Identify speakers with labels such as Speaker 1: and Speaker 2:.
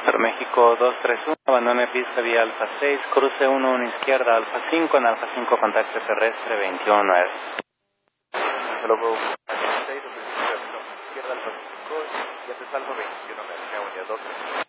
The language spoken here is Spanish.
Speaker 1: México 231, abandone pista vía Alfa 6, cruce 11 izquierda Alfa 5, en Alfa 5 contacto terrestre 219.
Speaker 2: Luego 6, izquierda Alfa 5, ya te salvo 21, unidad 2.